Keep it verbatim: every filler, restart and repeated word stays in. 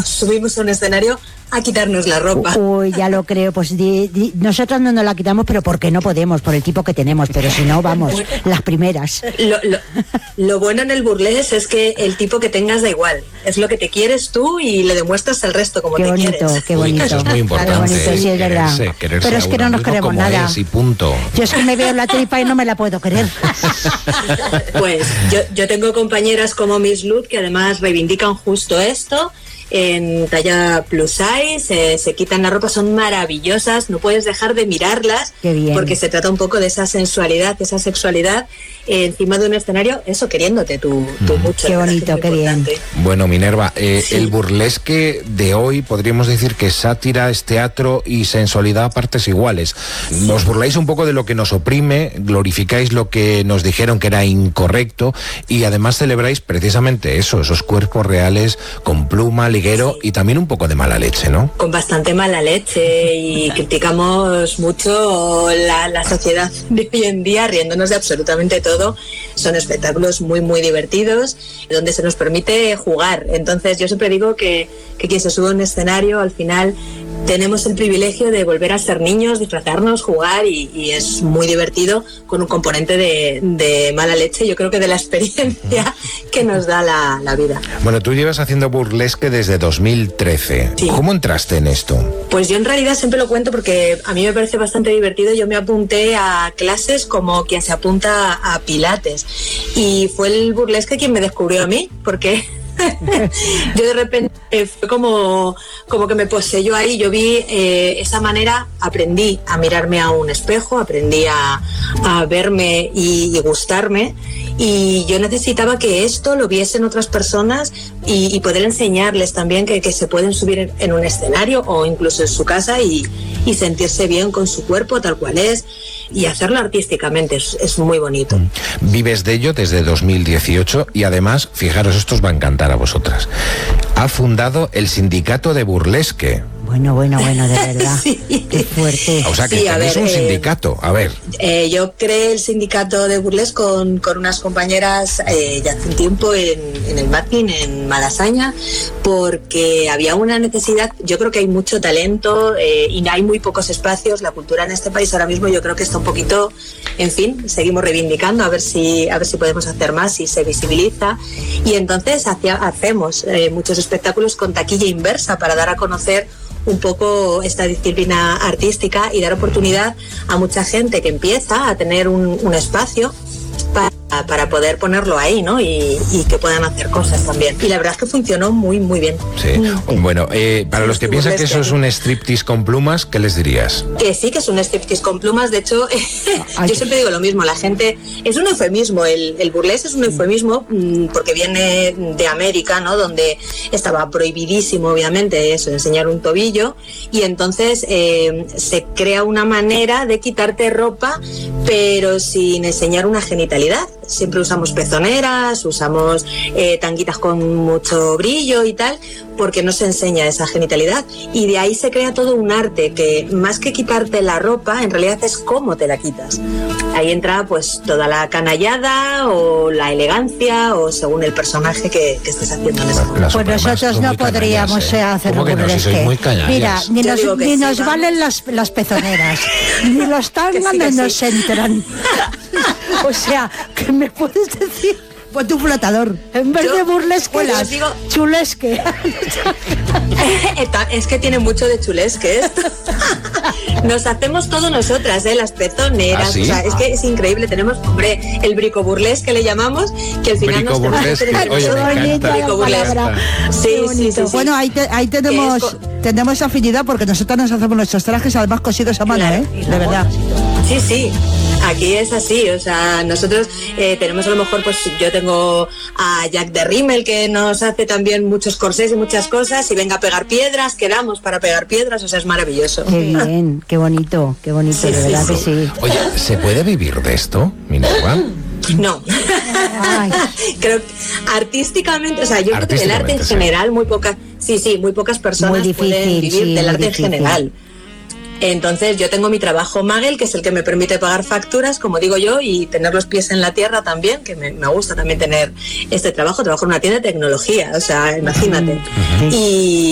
nos subimos a un escenario a quitarnos la ropa. Uy, ya lo creo, pues di, di, nosotros no nos la quitamos, pero porque no podemos, por el tipo que tenemos, pero si no, vamos, las primeras. Lo, lo, lo bueno en el burlesque es que el tipo que tengas da igual, es lo que te quieres tú y le demuestras al resto como qué te bonito, quieres. Qué bonito, Uy, eso es muy importante. Qué bonito, sí, es verdad. Quererse, quererse pero es que no nos queremos nada. Es y punto. Yo es que me veo la tripa y no me la puedo querer. Pues yo, yo tengo compañeras como Miss Luz que además reivindican justo esto. En talla plus size, eh, se quitan la ropa, son maravillosas, no puedes dejar de mirarlas. Qué bien. Porque se trata un poco de esa sensualidad, esa sexualidad eh, encima de un escenario, eso queriéndote tú, tú Mm. mucho. Qué bonito, qué bien. Bueno, Minerva, eh, Sí. el burlesque de hoy podríamos decir que sátira, es teatro y sensualidad a partes iguales. Nos burláis un poco de lo que nos oprime, glorificáis lo que nos dijeron que era incorrecto y además celebráis precisamente eso, esos cuerpos reales con pluma, liguero y también un poco de mala leche, ¿no? Con bastante mala leche y criticamos mucho la, la sociedad de hoy en día, riéndonos de absolutamente todo. Son espectáculos muy, muy divertidos, donde se nos permite jugar. Entonces yo siempre digo que, que quien se sube a un escenario, al final tenemos el privilegio de volver a ser niños, disfrazarnos, jugar y, y es muy divertido con un componente de, de mala leche, yo creo que de la experiencia que nos da la, la vida. Bueno, tú llevas haciendo burlesque desde dos mil trece. Sí. ¿Cómo entraste en esto? Pues yo en realidad siempre lo cuento porque a mí me parece bastante divertido. Yo me apunté a clases como quien se apunta a Pilates y fue el burlesque quien me descubrió a mí, porque yo de repente eh, fue como, como que me poseyó ahí. Yo vi eh, esa manera, aprendí a mirarme a un espejo, aprendí a, a verme y, y gustarme, y yo necesitaba que esto lo viesen otras personas y, y poder enseñarles también que, que se pueden subir en, en un escenario o incluso en su casa y, y sentirse bien con su cuerpo tal cual es y hacerlo artísticamente. Es, es muy bonito. Vives de ello desde dos mil dieciocho y además, fijaros, esto os va a encantar a vosotras. Ha fundado el Sindicato de Burlesque. Bueno, bueno, bueno, de verdad. Sí. Qué fuerte. O sea que Sí, a tenéis ver, un eh, sindicato. A ver. Eh, yo creé el sindicato de burlesque con, con unas compañeras eh, ya hace un tiempo en, en el Mapping, en Malasaña, porque había una necesidad. Yo creo que hay mucho talento eh, y hay muy pocos espacios. La cultura en este país ahora mismo yo creo que está un poquito, en fin, seguimos reivindicando a ver si a ver si podemos hacer más, si se visibiliza. Y entonces hacia, hacemos eh, muchos espectáculos con taquilla inversa para dar a conocer un poco esta disciplina artística y dar oportunidad a mucha gente que empieza a tener un, un espacio para, para poder ponerlo ahí, ¿no? Y, y que puedan hacer cosas también. Y la verdad es que funcionó muy, muy bien. Sí. Bueno, eh, para los que piensan que eso es un striptease con plumas, ¿qué les dirías? Que sí, que es un striptease con plumas. De hecho, yo siempre digo lo mismo. La gente... Es un eufemismo. El, el burlesque es un eufemismo mmm, porque viene de América, ¿no? Donde estaba prohibidísimo, obviamente, eso, enseñar un tobillo. Y entonces eh, se crea una manera de quitarte ropa, pero sin enseñar una genitalidad. Siempre usamos pezoneras, usamos eh, tanguitas con mucho brillo y tal, porque no se enseña esa genitalidad. Y de ahí se crea todo un arte que, más que quitarte la ropa, en realidad es cómo te la quitas. Ahí entra pues toda la canallada o la elegancia o según el personaje que, que estés haciendo en ese momento. Pues nosotros no podríamos ¿eh? hacer ¿Cómo que no? Si burlesque. sois muy canallas. Mira, ni Yo nos, digo que ni sí, nos vamos. valen las, las pezoneras, ni los tangas Que sí, que nos sí. entran. O sea, ¿qué me puedes decir? Pues tu flotador. En vez Yo, de burlesque, pues os las digo- chulesque. Es que tiene mucho de chulesque esto. Nos hacemos todo nosotras, ¿eh? Las pezoneras. ¿Ah, sí? O sea, es que es increíble. Tenemos, hombre, el brico burlesque que le llamamos, que al final Brico nos tenemos que burlesque. hacer Oye, me todo. encanta. Brico burlesque. Sí, Qué sí, bonito. sí, sí. Bueno, ahí, te- ahí tenemos, Que es co- tenemos afinidad porque nosotros nos hacemos nuestros trajes además cosidos a mano, Claro, ¿eh? y De luego- verdad. Sí, sí. Aquí es así, o sea, nosotros eh, tenemos a lo mejor, pues yo tengo a Jack de Rimmel que nos hace también muchos corsés y muchas cosas, y venga a pegar piedras, quedamos para pegar piedras, o sea, es maravilloso. Qué bien, qué bonito, qué bonito, Sí, de sí, verdad sí. que sí. Oye, ¿se puede vivir de esto, Minerva? No. Ay. Creo que artísticamente, o sea, yo creo que del arte en Artísticamente, sí. general muy pocas, sí, sí, muy pocas personas Muy difícil, pueden vivir sí, del muy arte difícil. en general. Entonces yo tengo mi trabajo Magel, que es el que me permite pagar facturas, como digo yo, y tener los pies en la tierra también, que me, me gusta también tener este trabajo. Trabajo en una tienda de tecnología, o sea, imagínate. Sí. Y